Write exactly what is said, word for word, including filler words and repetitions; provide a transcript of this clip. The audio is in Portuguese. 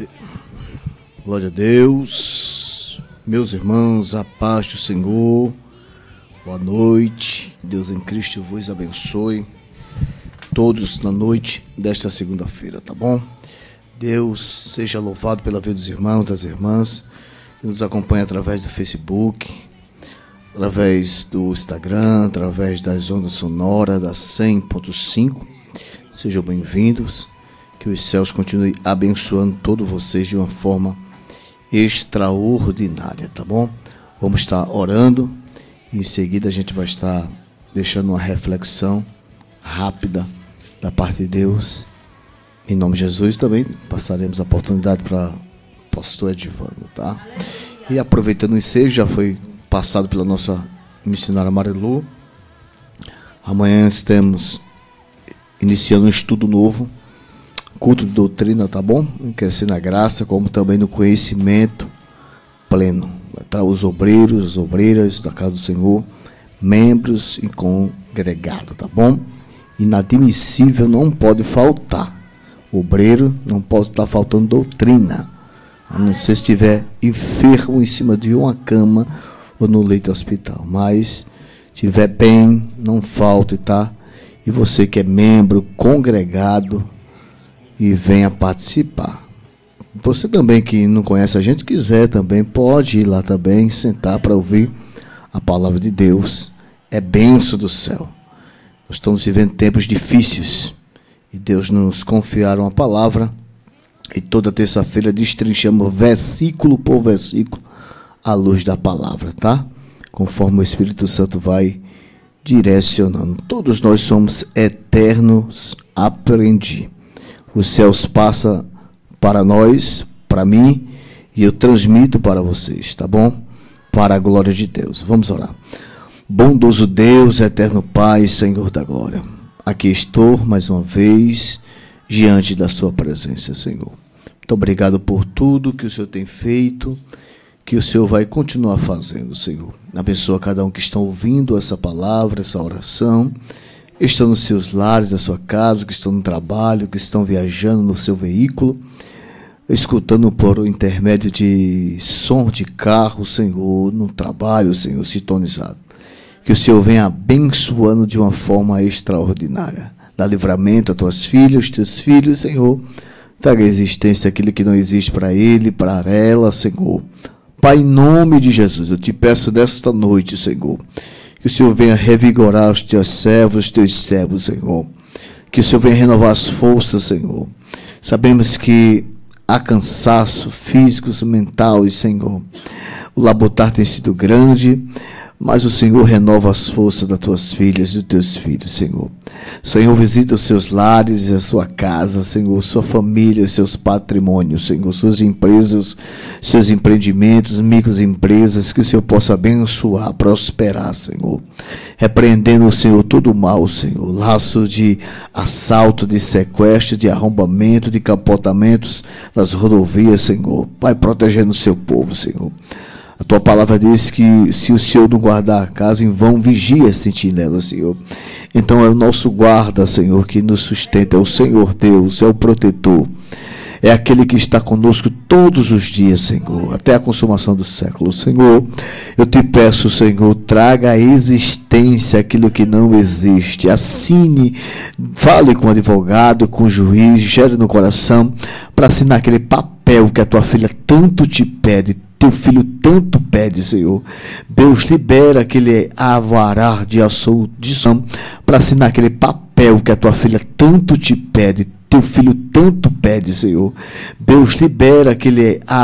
Glória a Deus, meus irmãos, a paz do Senhor, boa noite, Deus em Cristo vos abençoe, todos na noite desta segunda-feira, tá bom? Deus seja louvado pela vida dos irmãos, das irmãs, que nos acompanha através do Facebook, através do Instagram, através das ondas sonoras da cem ponto cinco, sejam bem-vindos, que os céus continuem abençoando todos vocês de uma forma extraordinária, tá bom? Vamos estar orando e em seguida a gente vai estar deixando uma reflexão rápida da parte de Deus. Em nome de Jesus também passaremos a oportunidade para o pastor Edivando, tá? E aproveitando o ensejo, já foi passado pela nossa missionária Marilu. Amanhã estamos iniciando um estudo novo, culto de doutrina, tá bom? Crescer na graça, como também no conhecimento pleno. Vai estar os obreiros, as obreiras da casa do Senhor, membros e congregado, tá bom? Inadmissível, não pode faltar. Obreiro não pode estar faltando doutrina, a não ser se estiver enfermo em cima de uma cama ou no leito do hospital. Mas, estiver bem, não falte, tá? E você que é membro, congregado, e venha participar. Você também que não conhece a gente, quiser também, pode ir lá também, sentar para ouvir a palavra de Deus. É bênção do céu. Nós estamos vivendo tempos difíceis e Deus nos confiaram a palavra e toda terça-feira destrinchamos versículo por versículo à luz da palavra, tá? Conforme o Espírito Santo vai direcionando. Todos nós somos eternos aprendiz. Os céus passam para nós, para mim, e eu transmito para vocês, tá bom? Para a glória de Deus. Vamos orar. Bondoso Deus, eterno Pai, Senhor da glória. Aqui estou, mais uma vez, diante da sua presença, Senhor. Muito obrigado por tudo que o Senhor tem feito, que o Senhor vai continuar fazendo, Senhor. Abençoa cada um que está ouvindo essa palavra, essa oração, estão nos seus lares, na sua casa, que estão no trabalho, que estão viajando no seu veículo, escutando por intermédio de som de carro, Senhor, no trabalho, Senhor, sintonizado. Que o Senhor venha abençoando de uma forma extraordinária. Dá livramento a tuas filhas, teus filhos, Senhor. Traga à existência aquilo que não existe para ele, para ela, Senhor. Pai, em nome de Jesus, eu te peço desta noite, Senhor, que o Senhor venha revigorar os teus servos, os teus servos, Senhor. Que o Senhor venha renovar as forças, Senhor. Sabemos que há cansaço físico, mental, Senhor. O labotar tem sido grande, mas o Senhor renova as forças das tuas filhas e dos teus filhos, Senhor. Senhor, visita os seus lares e a sua casa, Senhor, sua família, seus patrimônios, Senhor, suas empresas, seus empreendimentos, microempresas, que o Senhor possa abençoar, prosperar, Senhor. Repreendendo, Senhor, todo o mal, Senhor, laço de assalto, de sequestro, de arrombamento, de capotamentos nas rodovias, Senhor. Vai protegendo o seu povo, Senhor. A tua palavra diz que se o Senhor não guardar a casa, em vão vigia a sentinela, Senhor. Então é o nosso guarda, Senhor, que nos sustenta. É o Senhor Deus, é o protetor. É aquele que está conosco todos os dias, Senhor, até a consumação do século. Senhor, eu te peço, Senhor, traga à existência aquilo que não existe. Assine, fale com o advogado, com o juiz, gere no coração para assinar aquele papel que a tua filha tanto te pede, teu filho tanto pede, Senhor. Deus, libera aquele alvará de absolução para assinar aquele papel que a tua filha tanto te pede, teu filho tanto pede, Senhor. Deus, libera aquele